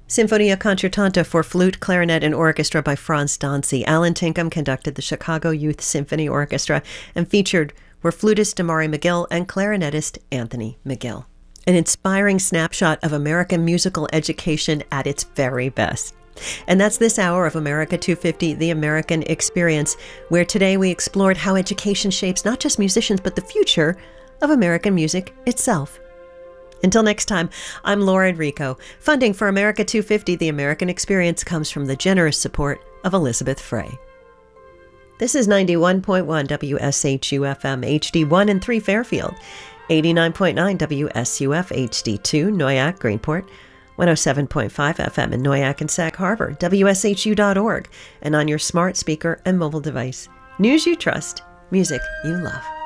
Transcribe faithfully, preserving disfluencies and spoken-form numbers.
Sinfonia Concertanta for flute, clarinet, and orchestra by Franz Dancy. Alan Tinkham conducted the Chicago Youth Symphony Orchestra, and featured were flutist Damari McGill and clarinetist Anthony McGill. An inspiring snapshot of American musical education at its very best. And that's this hour of America two fifty, The American Experience, where today we explored how education shapes not just musicians, but the future of American music itself. Until next time, I'm Laura Enrico. Funding for America two fifty, The American Experience, comes from the generous support of Elizabeth Frey. This is ninety-one point one W S H U F M H D one and three Fairfield, eighty-nine point nine W S U F H D two Noyac, Greenport, one oh seven point five F M in Noyac and Sag Harbor, W S H U dot org, and on your smart speaker and mobile device. News you trust, music you love.